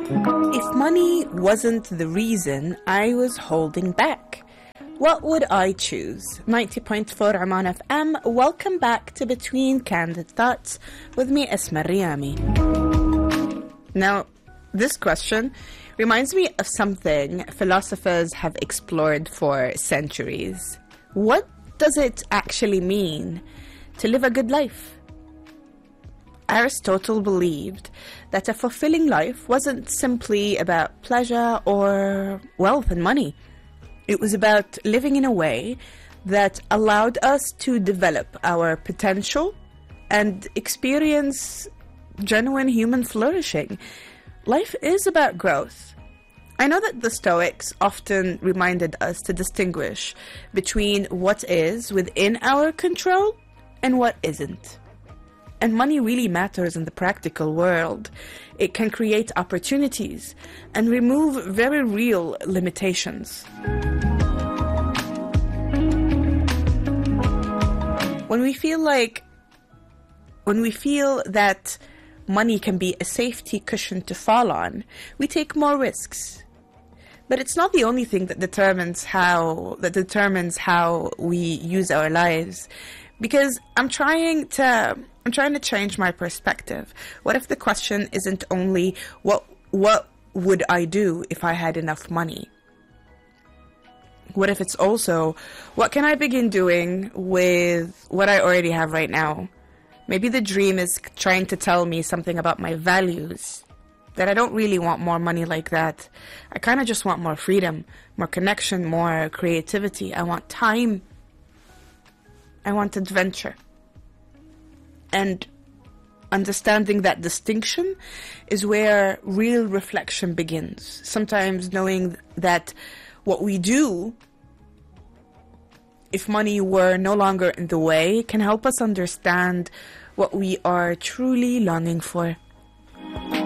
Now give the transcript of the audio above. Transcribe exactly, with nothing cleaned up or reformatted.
If money wasn't the reason I was holding back, what would I choose? ninety point four Oman F M. Welcome back to Between Candid Thoughts with me, Esma Riyami. Now, this question reminds me of something philosophers have explored for centuries. What does it actually mean to live a good life? Aristotle believed that a fulfilling life wasn't simply about pleasure or wealth and money. It was about living in a way that allowed us to develop our potential and experience genuine human flourishing. Life is about growth. I know that the Stoics often reminded us to distinguish between what is within our control and what isn't. And money really matters in the practical world. It can create opportunities and remove very real limitations. When we feel like, when we feel that money can be a safety cushion to fall on, we take more risks. But it's not the only thing that determines how that determines how we use our lives. Because I'm trying to I'm trying to change my perspective. What if the question isn't only what what would I do if I had enough money? What if it's also what can I begin doing with what I already have right now? Maybe the dream is trying to tell me something about my values. That I don't really want more money like that. I kind of just want more freedom, more connection, more creativity. I want time. I want adventure. And understanding that distinction is where real reflection begins. Sometimes knowing that what we do, if money were no longer in the way, can help us understand what we are truly longing for.